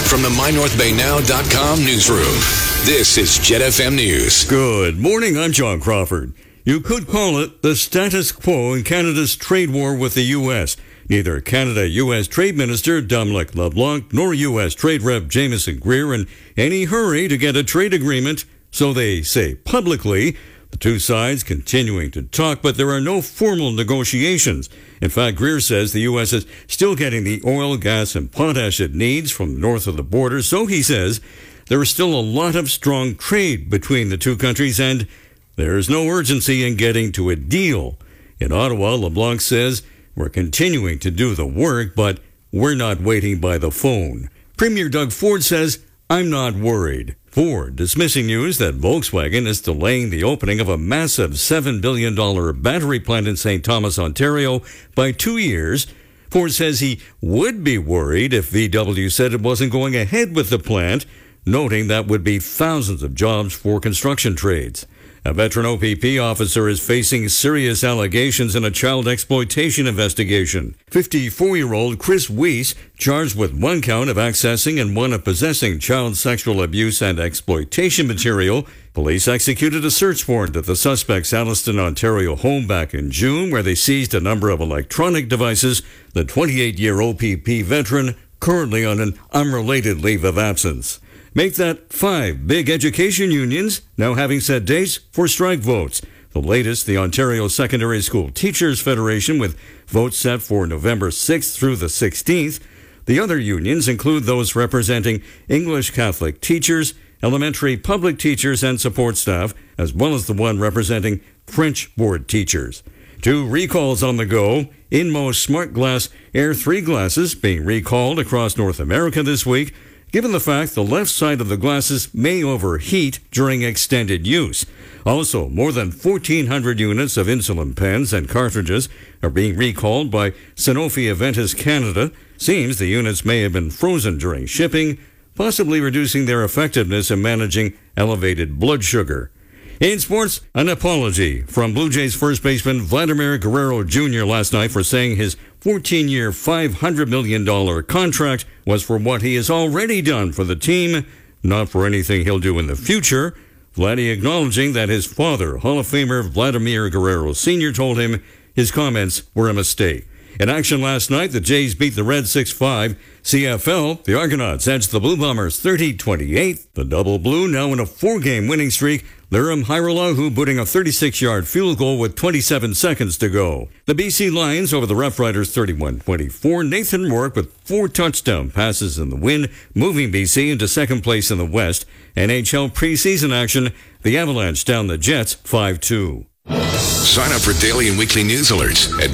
From the MyNorthBayNow.com newsroom, this is Jet FM News. Good morning, I'm John Crawford. You could call it the status quo in Canada's trade war with the U.S. Neither Canada-U.S. Trade Minister Dominic LeBlanc nor U.S. Trade Rep Jamieson Greer in any hurry to get a trade agreement, so they say publicly. The two sides continuing to talk, but there are no formal negotiations. In fact, Greer says the U.S. is still getting the oil, gas, and potash it needs from north of the border, so he says there is still a lot of strong trade between the two countries, and there is no urgency in getting to a deal. In Ottawa, LeBlanc says, we're continuing to do the work, but we're not waiting by the phone. Premier Doug Ford says, I'm not worried. Ford dismissing news that Volkswagen is delaying the opening of a massive $7 billion battery plant in St. Thomas, Ontario by 2 years. Ford says he would be worried if VW said it wasn't going ahead with the plant, noting that would be thousands of jobs for construction trades. A veteran OPP officer is facing serious allegations in a child exploitation investigation. 54-year-old Chris Weiss, charged with one count of accessing and one of possessing child sexual abuse and exploitation material. Police executed a search warrant at the suspect's Alliston, Ontario home back in June, where they seized a number of electronic devices. The 28-year OPP veteran currently on an unrelated leave of absence. Make that 5 big education unions now having set dates for strike votes. The latest, the Ontario Secondary School Teachers Federation, with votes set for November 6th through the 16th. The other unions include those representing English Catholic teachers, elementary public teachers and support staff, as well as the one representing French board teachers. 2 recalls on the go. Inmost Smart Glass Air 3 glasses being recalled across North America this week, given the fact the left side of the glasses may overheat during extended use. Also, more than 1,400 units of insulin pens and cartridges are being recalled by Sanofi Aventis Canada. Seems the units may have been frozen during shipping, possibly reducing their effectiveness in managing elevated blood sugar. In sports, an apology from Blue Jays first baseman Vladimir Guerrero Jr. last night for saying his 14-year, $500 million contract was for what he has already done for the team, not for anything he'll do in the future. Vladdy acknowledging that his father, Hall of Famer Vladimir Guerrero Sr., told him his comments were a mistake. In action last night, the Jays beat the Reds 6-5. CFL, the Argonauts edged the Blue Bombers 30-28. The Double Blue now in a 4-game winning streak. Liram Hajrullahu booting a 36-yard field goal with 27 seconds to go. The BC Lions over the Rough Riders 31-24. Nathan Rourke with 4 touchdown passes in the win, moving BC into second place in the West. NHL preseason action, the Avalanche down the Jets 5-2. Sign up for daily and weekly news alerts at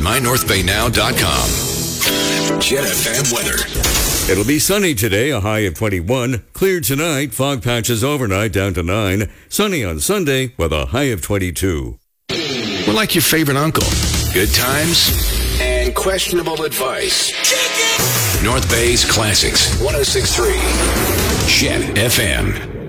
MyNorthBayNow.com. Jet FM weather. It'll be sunny today, a high of 21. Clear tonight, fog patches overnight down to 9. Sunny on Sunday with a high of 22. We're like your favorite uncle. Good times and questionable advice. North Bay's Classics 106.3. Jet FM.